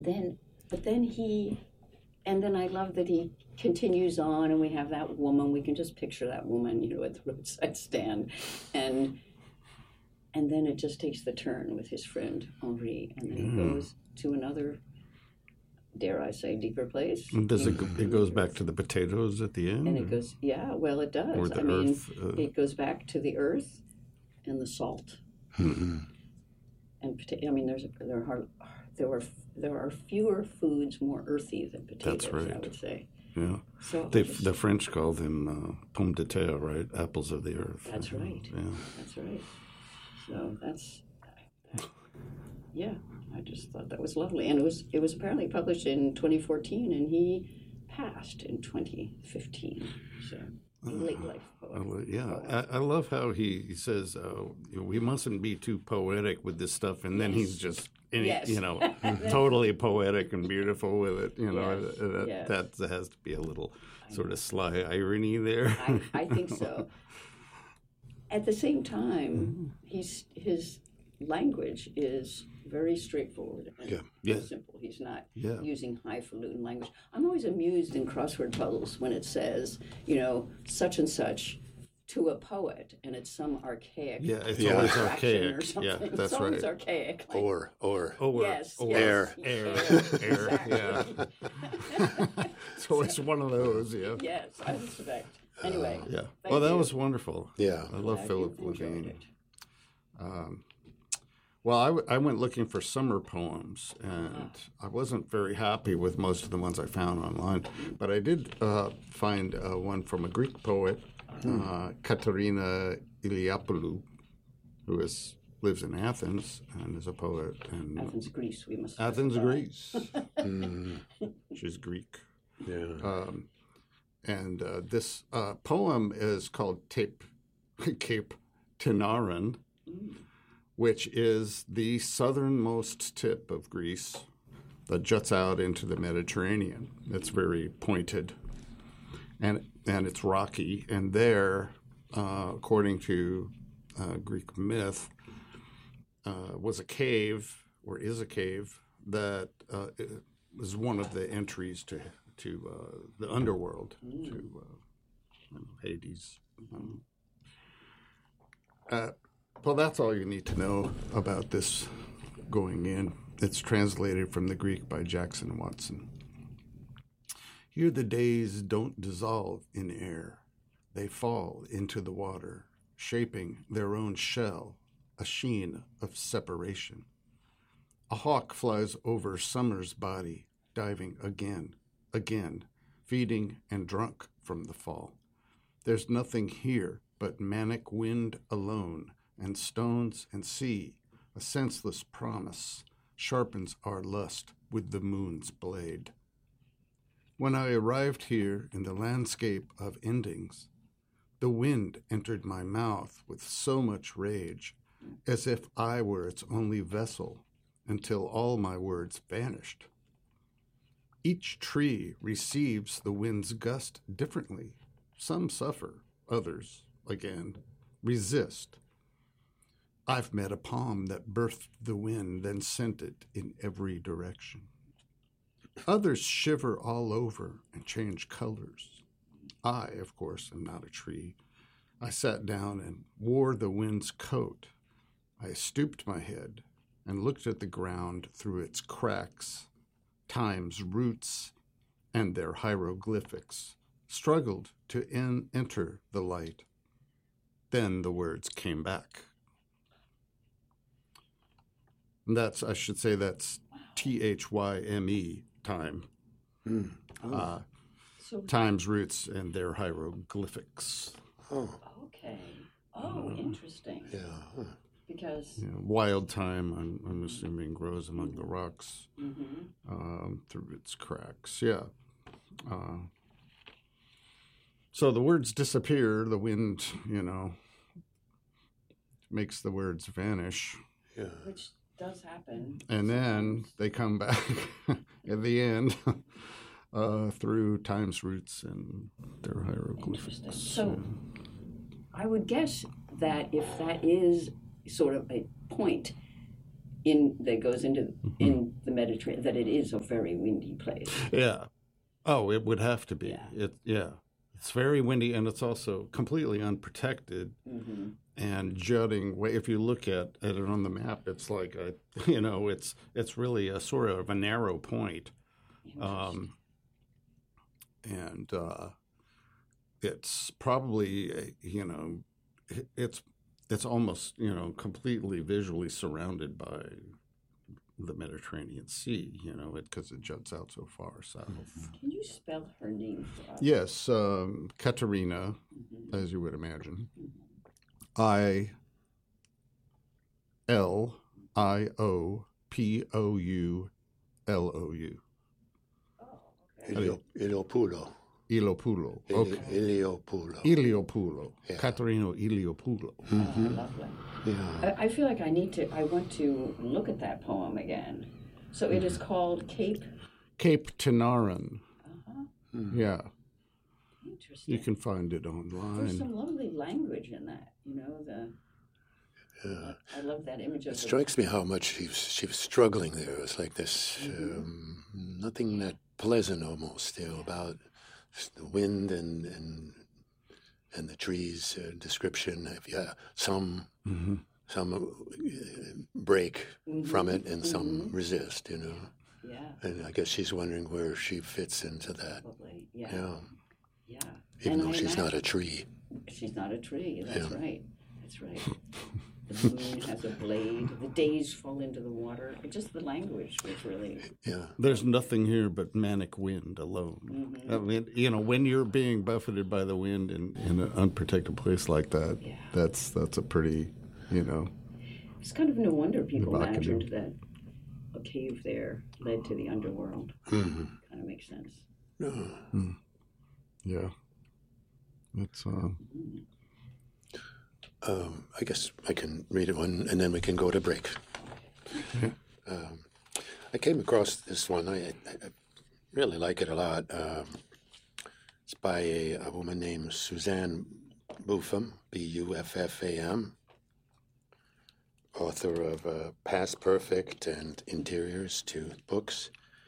then, but then and then I love that he continues on, and we have that woman. We can just picture that woman, at the roadside stand, and then it just takes the turn with his friend Henri, and then he goes to another, dare I say, deeper place. And it goes back to the potatoes at the end? And it goes, yeah, well, it does. Or the earth. It goes back to the earth and the salt. Mm-hmm. And there are fewer foods more earthy than potatoes. That's right. I would say. Yeah. So the French call them pommes de terre, right? Apples of the earth. That's right. Yeah. That's right. So yeah. I just thought that was lovely, and it was apparently published in 2014, and he passed in 2015. So late life poet. Yeah, I love how he says we mustn't be too poetic with this stuff, and then he's just totally poetic and beautiful with it. That has to be a little sort of sly irony there. I think so. At the same time, his language is very straightforward and simple. He's not using highfalutin language. I'm always amused in crossword puzzles when it says, such and such to a poet, and it's some archaic. Yeah, it's always archaic. Or something. Yeah, that's it's always right. archaic. Like, or. Yes. Air. Exactly. Yeah. So it's one of those. Yeah. Yes, I suspect. Anyway. Yeah. Well, that was wonderful. Yeah. I love Philip Levine. Well, I went looking for summer poems, and I wasn't very happy with most of the ones I found online. But I did find one from a Greek poet, Katerina Iliapoulou, who lives in Athens and is a poet. And Athens, Greece, we must Athens, Greece. She's Greek. Yeah. And this poem is called Cape Tinaran, which is the southernmost tip of Greece that juts out into the Mediterranean. It's very pointed, and it's rocky. And there, according to Greek myth, was a cave, or is a cave, that was one of the entries to the underworld, to Hades. Well, that's all you need to know about this going in. It's translated from the Greek by Jackson Watson. Here the days don't dissolve in air. They fall into the water, shaping their own shell, a sheen of separation. A hawk flies over summer's body, diving again, feeding and drunk from the fall. There's nothing here but manic wind alone, and stones and sea, a senseless promise, sharpens our lust with the moon's blade. When I arrived here in the landscape of endings, the wind entered my mouth with so much rage, as if I were its only vessel, until all my words vanished. Each tree receives the wind's gust differently. Some suffer, others, again, resist. I've met a palm that birthed the wind, then sent it in every direction. Others shiver all over and change colors. I, of course, am not a tree. I sat down and wore the wind's coat. I stooped my head and looked at the ground through its cracks. Time's roots and their hieroglyphics struggled to enter the light. Then the words came back. And that's THYME, time. Time's roots and their hieroglyphics. Oh. Okay. Oh, interesting. Yeah. Because wild thyme, I'm assuming, grows among the rocks through its cracks. Yeah. So the words disappear. The wind, makes the words vanish. Yeah. Which does happen. And then they come back at the end through time's roots and their hieroglyphics. So I would guess that if that is sort of a point, that goes into in the Mediterranean, that it is a very windy place. Yeah. Oh, it would have to be. Yeah. It's very windy, and it's also completely unprotected and jutting. If you look at it on the map, it's like it's really a sort of a narrow point, and it's probably it's almost completely visually surrounded by the Mediterranean Sea, because it juts out so far south. Can you spell her name for us? Yes, Katerina, as you would imagine. Iliopoulou. Iliopoulou. Iliopoulou. Okay. Iliopoulou. Yeah. Katerina Iliopoulou. Lovely. Yeah. I feel like I want to look at that poem again. So it is called Cape Tanarin. Yeah. Interesting. You can find it online. There's some lovely language in that, I love that image of it. Strikes me how much she was struggling there. It was like this, nothing that pleasant almost, about the wind and the trees. Description. Some break from it and some resist. Yeah. And I guess she's wondering where she fits into that. Probably. Yeah. Even though she's not a tree. She's not a tree. That's right. That's right. The moon has a blade. The days fall into the water. Just the language was really. Yeah. There's nothing here but manic wind alone. I mean, when you're being buffeted by the wind in an unprotected place like that, that's a pretty, It's kind of no wonder people imagined that a cave there led to the underworld. Kind of makes sense. Yeah. It's I guess I can read it one, and then we can go to break. I came across this one. I really like it a lot. It's by a woman named Suzanne Buffam, Buffam, author of Past Perfect and Interiors, 2 books.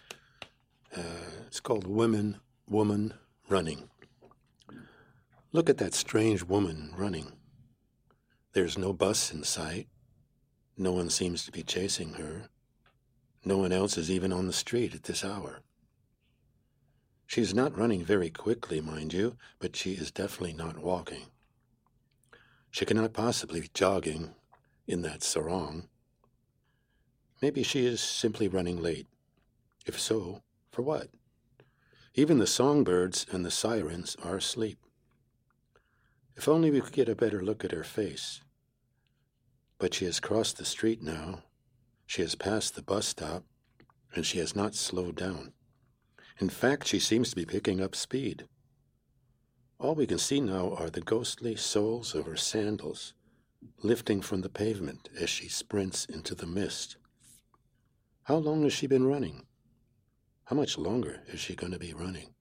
It's called Woman Running. Look at that strange woman running. There's no bus in sight. No one seems to be chasing her. No one else is even on the street at this hour. She's not running very quickly, mind you, but she is definitely not walking. She cannot possibly be jogging in that sarong. Maybe she is simply running late. If so, for what? Even the songbirds and the sirens are asleep. If only we could get a better look at her face. But she has crossed the street now. She has passed the bus stop, and she has not slowed down. In fact, she seems to be picking up speed. All we can see now are the ghostly soles of her sandals lifting from the pavement as she sprints into the mist. How long has she been running? How much longer is she going to be running?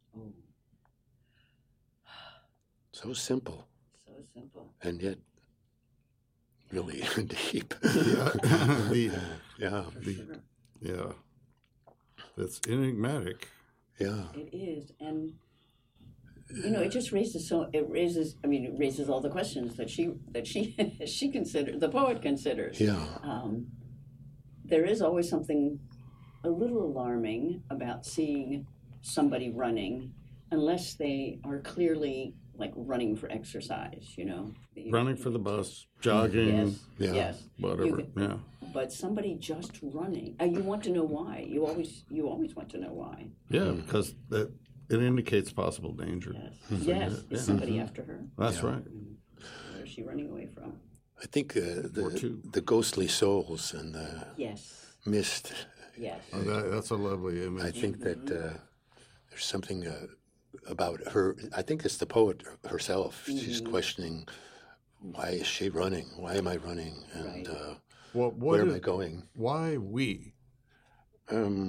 So simple. So simple. And yet really deep. Yeah. It's enigmatic. Yeah. It is. And it just raises all the questions that she considers, the poet considers. Yeah. There is always something a little alarming about seeing somebody running unless they are clearly running for exercise, running for the bus, jogging, yes, whatever. But somebody just running, you want to know why. You always want to know why. Yeah, because it indicates possible danger. Yes. Is somebody after her? That's right. Where is she running away from? I think the ghostly souls and the mist. Yes. That's a lovely image. I think that there's something about her. I think it's the poet herself. She's questioning, why is she running? Why am I running? And where am I going? Why we?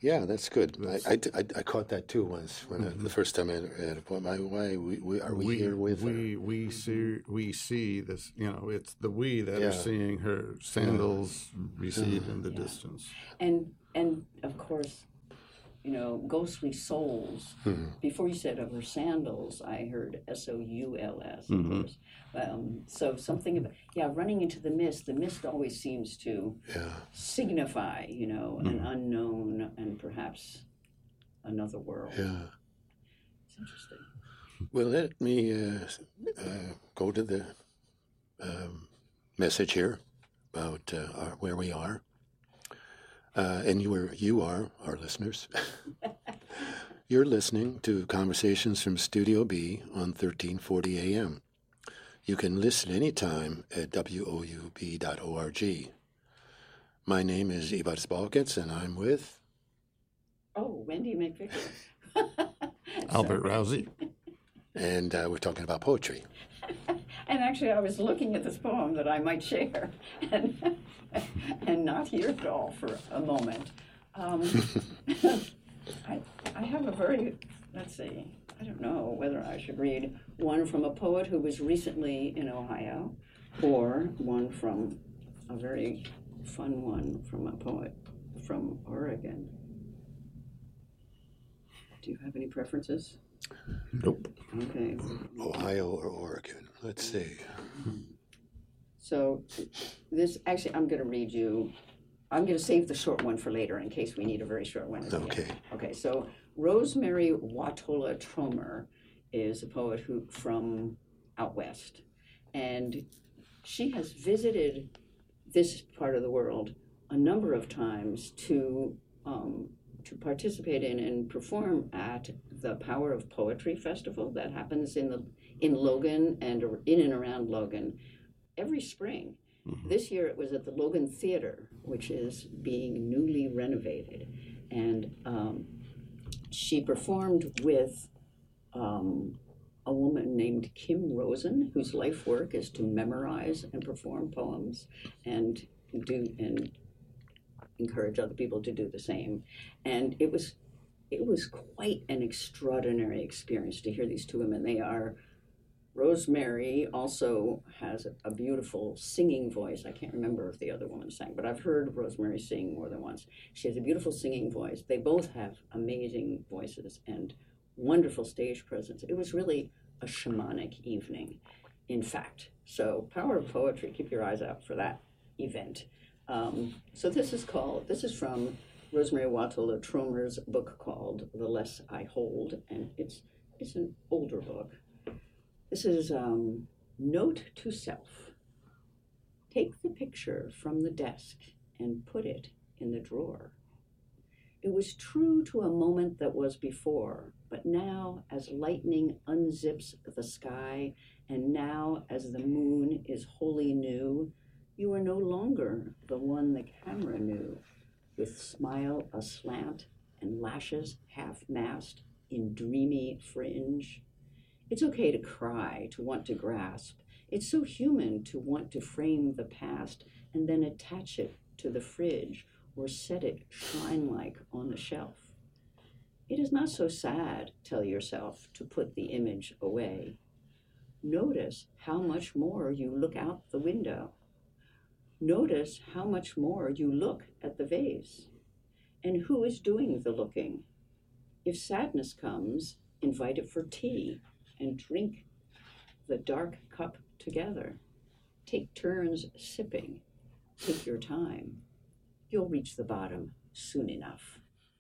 Yeah, that's good. I caught that too once when the first time I had a poem. Why are we here with her? We see this. It's the we that are seeing her sandals recede in the distance. And of course, ghostly souls. Mm-hmm. Before you said of her sandals, I heard SOULS, of course. So something about, running into the mist. The mist always seems to signify, an unknown and perhaps another world. Yeah. It's interesting. Well, let me go to the message here about where we are. And you are our listeners. You're listening to Conversations from Studio B on 1340 AM. You can listen anytime at woub.org. My name is Ivaris Balkits, and I'm with... Wendy McVicker. Albert Rousey. And we're talking about poetry. And actually, I was looking at this poem that I might share and not hear it all for a moment. I have a very, let's see, I don't know whether I should read one from a poet who was recently in Ohio or one from a very fun one from a poet from Oregon. Do you have any preferences? Nope. Okay. Ohio or Oregon? Let's see. So this, actually, I'm going to read you. I'm going to save the short one for later in case we need a very short one. Okay. Okay, so Rosemary Watola Tromer is a poet from out west. And she has visited this part of the world a number of times to participate in and perform at the Power of Poetry Festival that happens in Logan and in and around Logan every spring. Mm-hmm. This year it was at the Logan Theater, which is being newly renovated. And she performed with a woman named Kim Rosen, whose life work is to memorize and perform poems and encourage other people to do the same. And it was quite an extraordinary experience to hear these two women. Rosemary also has a beautiful singing voice. I can't remember if the other woman sang, but I've heard Rosemary sing more than once. She has a beautiful singing voice. They both have amazing voices and wonderful stage presence. It was really a shamanic evening, in fact. So Power of Poetry, keep your eyes out for that event. So this is from Rosemary Watola Tromer's book called The Less I Hold, and it's an older book. This is Note to Self. Take the picture from the desk and put it in the drawer. It was true to a moment that was before, but now as lightning unzips the sky, and now as the moon is wholly new, you are no longer the one the camera knew, with smile aslant and lashes half-masked in dreamy fringe. It's okay to cry, to want to grasp. It's so human to want to frame the past and then attach it to the fridge or set it shrine-like on the shelf. It is not so sad, tell yourself, to put the image away. Notice how much more you look out the window. Notice how much more you look at the vase. And who is doing the looking? If sadness comes, invite it for tea and drink the dark cup together. Take turns sipping. Take your time. You'll reach the bottom soon enough.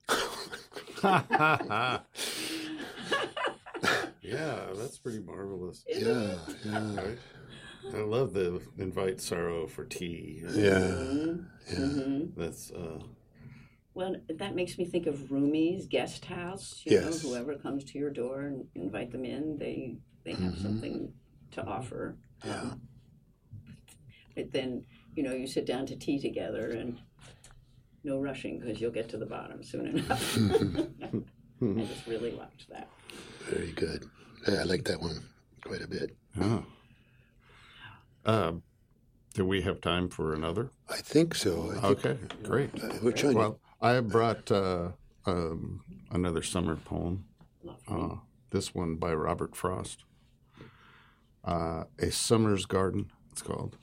Yeah, that's pretty marvelous. Yeah. Right? I love the invite sorrow for tea. Mm-hmm. That's well, that makes me think of Rumi's guest house. You know, whoever comes to your door and invite them in, they have something to offer. But then, you sit down to tea together and no rushing because you'll get to the bottom soon enough. I just really liked that. Very good. I like that one quite a bit. Do we have time for another? I think so. Okay, great. Which one? Well, I brought another summer poem. This one by Robert Frost. A Summer's Garden, it's called.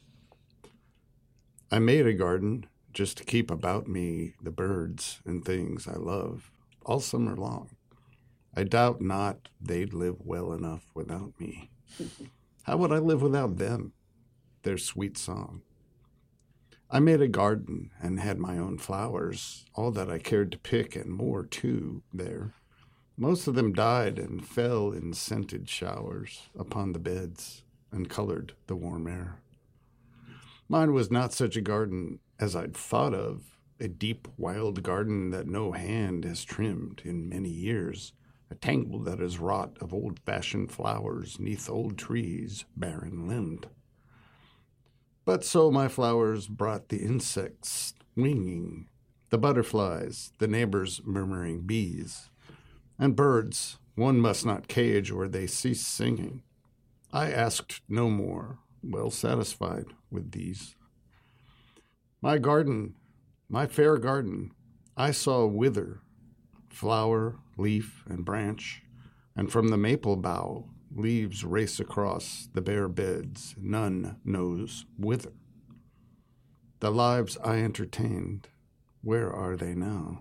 I made a garden just to keep about me the birds and things I love all summer long. I doubt not they'd live well enough without me. How would I live without them, their sweet song? I made a garden and had my own flowers, all that I cared to pick and more too there. Most of them died and fell in scented showers upon the beds and colored the warm air. Mine was not such a garden as I'd thought of, a deep wild garden that no hand has trimmed in many years, a tangle that is wrought of old-fashioned flowers neath old trees barren-limbed. But so my flowers brought the insects winging, the butterflies, the neighbors' murmuring bees, and birds one must not cage or they cease singing. I asked no more, well satisfied with these. My garden, my fair garden, I saw wither, flower, leaf, and branch, and from the maple bough leaves race across the bare beds, none knows whither. The lives I entertained, where are they now?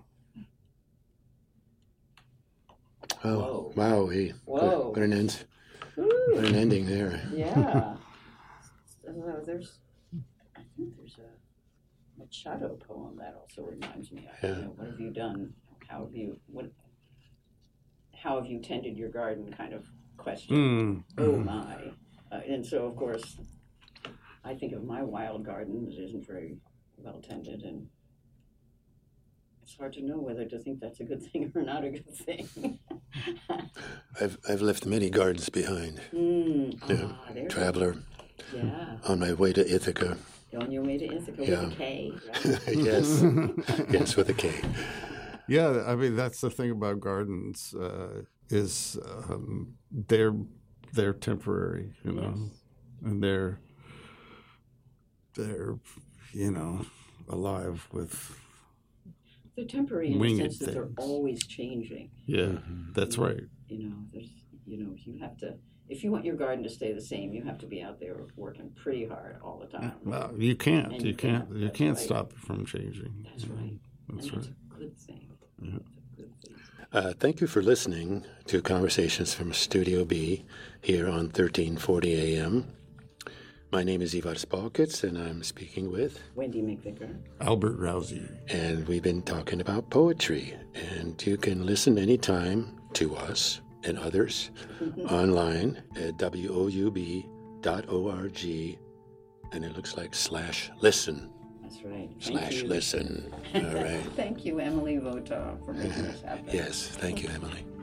Oh, wow. What an end. What an ending there. Yeah. I think there's a Machado poem that also reminds me of. Yeah. What have you done? How have you tended your garden? Kind of question. Oh my! And so, of course, I think of my wild garden that isn't very well tended, and it's hard to know whether to think that's a good thing or not a good thing. I've left many gardens behind. Traveler. Yeah. On my way to Ithaca. On your way to Ithaca with a K, right? Yes. Yes, with a K. Yeah, I mean, that's the thing about gardens, is they're temporary, you know, and they're alive with they're temporary in the sense that they're always changing. Yeah, that's right. You have to, if you want your garden to stay the same, you have to be out there working pretty hard all the time. Well, you can't. You can't stop it from changing. That's right. That's right. It's a good thing. Yeah. It's a good thing. Thank you for listening to Conversations from Studio B here on 1340 AM. My name is Ivar Spalkitz, and I'm speaking with Wendy McVicker, Albert Rousey, and we've been talking about poetry. And you can listen anytime to us and others online at woub.org, and it looks like /listen. That's right. /listen. All right. Thank you, Emily Votaw, for making this happen. Yes, thank you, Emily.